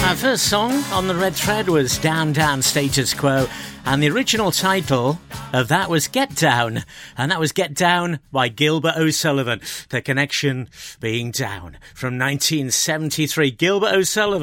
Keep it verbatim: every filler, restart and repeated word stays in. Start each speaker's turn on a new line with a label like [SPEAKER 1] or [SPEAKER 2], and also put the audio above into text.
[SPEAKER 1] Our first song on the Red Thread was Down Down Status Quo, and the original title of that was Get Down, and that was Get Down by Gilbert O'Sullivan, The Connection being Down, from nineteen seventy-three. Gilbert O'Sullivan.